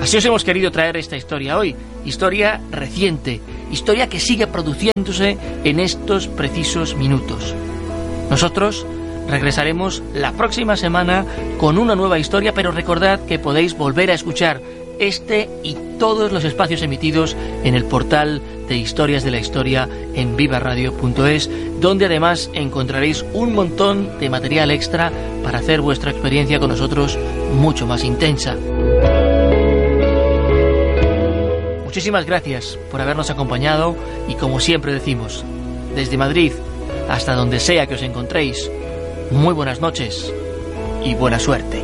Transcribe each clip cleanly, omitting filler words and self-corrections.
Así os hemos querido traer esta historia hoy, historia reciente, historia que sigue produciéndose en estos precisos minutos. Nosotros regresaremos la próxima semana con una nueva historia, pero recordad que podéis volver a escuchar este y todos los espacios emitidos en el portal de Historias de la Historia en vivaradio.es, donde además encontraréis un montón de material extra para hacer vuestra experiencia con nosotros mucho más intensa. Muchísimas gracias por habernos acompañado y, como siempre decimos, desde Madrid hasta donde sea que os encontréis, muy buenas noches y buena suerte.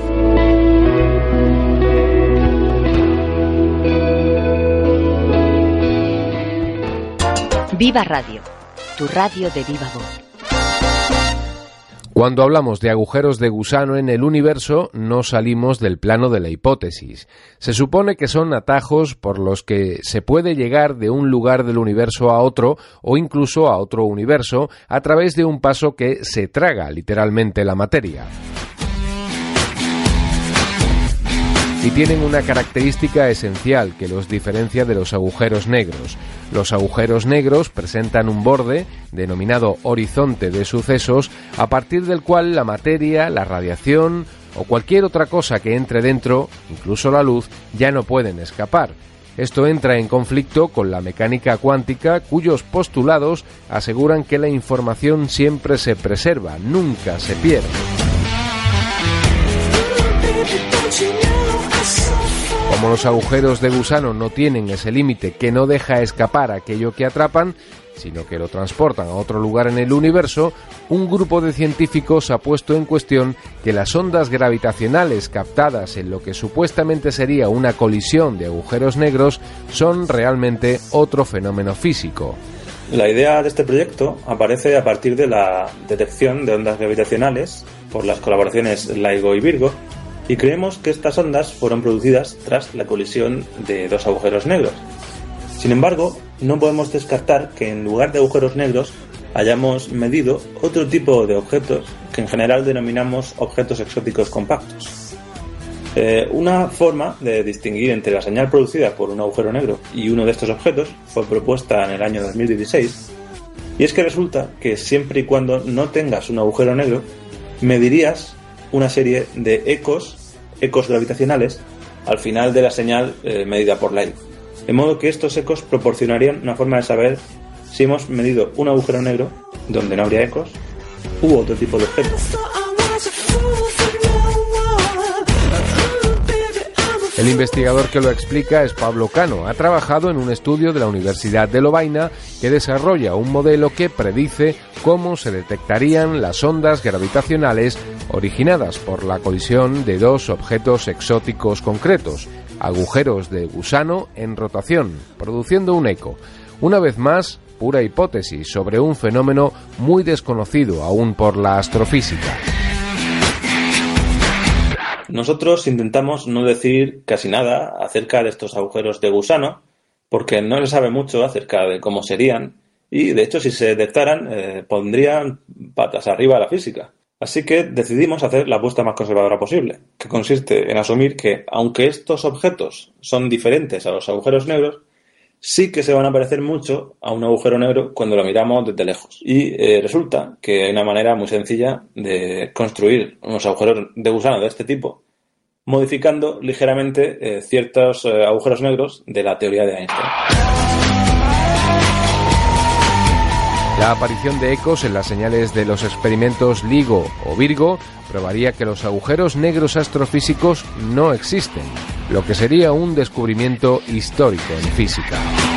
Viva Radio, tu radio de viva voz. Cuando hablamos de agujeros de gusano en el universo, no salimos del plano de la hipótesis. Se supone que son atajos por los que se puede llegar de un lugar del universo a otro o incluso a otro universo a través de un paso que se traga literalmente la materia. Y tienen una característica esencial que los diferencia de los agujeros negros. Los agujeros negros presentan un borde, denominado horizonte de sucesos, a partir del cual la materia, la radiación o cualquier otra cosa que entre dentro, incluso la luz, ya no pueden escapar. Esto entra en conflicto con la mecánica cuántica, cuyos postulados aseguran que la información siempre se preserva, nunca se pierde. Como los agujeros de gusano no tienen ese límite que no deja escapar aquello que atrapan, sino que lo transportan a otro lugar en el universo, un grupo de científicos ha puesto en cuestión que las ondas gravitacionales captadas en lo que supuestamente sería una colisión de agujeros negros son realmente otro fenómeno físico. La idea de este proyecto aparece a partir de la detección de ondas gravitacionales por las colaboraciones LIGO y Virgo, y creemos que estas ondas fueron producidas tras la colisión de dos agujeros negros. Sin embargo, no podemos descartar que en lugar de agujeros negros hayamos medido otro tipo de objetos que en general denominamos objetos exóticos compactos. Una forma de distinguir entre la señal producida por un agujero negro y uno de estos objetos fue propuesta en el año 2016, y es que resulta que siempre y cuando no tengas un agujero negro, medirías una serie de ecos gravitacionales al final de la señal medida por LIGO. De modo que estos ecos proporcionarían una forma de saber si hemos medido un agujero negro donde no habría ecos u otro tipo de objetos. El investigador que lo explica es Pablo Cano. Ha trabajado en un estudio de la Universidad de Lovaina que desarrolla un modelo que predice cómo se detectarían las ondas gravitacionales originadas por la colisión de dos objetos exóticos concretos, agujeros de gusano en rotación, produciendo un eco. Una vez más, pura hipótesis sobre un fenómeno muy desconocido aún por la astrofísica. Nosotros intentamos no decir casi nada acerca de estos agujeros de gusano, porque no se sabe mucho acerca de cómo serían, y de hecho si se detectaran pondrían patas arriba a la física. Así que decidimos hacer la apuesta más conservadora posible, que consiste en asumir que, aunque estos objetos son diferentes a los agujeros negros, sí que se van a parecer mucho a un agujero negro cuando lo miramos desde lejos. Y resulta que hay una manera muy sencilla de construir unos agujeros de gusano de este tipo, modificando ligeramente ciertos agujeros negros de la teoría de Einstein. La aparición de ecos en las señales de los experimentos LIGO o Virgo probaría que los agujeros negros astrofísicos no existen, lo que sería un descubrimiento histórico en física.